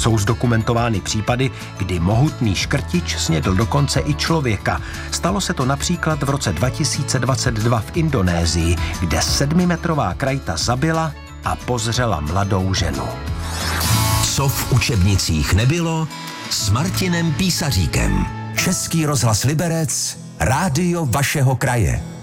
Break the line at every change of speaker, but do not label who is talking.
Jsou zdokumentovány případy, kdy mohutný škrtič snědl dokonce i člověka. Stalo se to například v roce 2022 v Indonésii, kde 7metrová krajta zabila a pozřela mladou ženu.
Co v učebnicích nebylo, s Martinem Písaříkem. Český rozhlas Liberec, rádio vašeho kraje.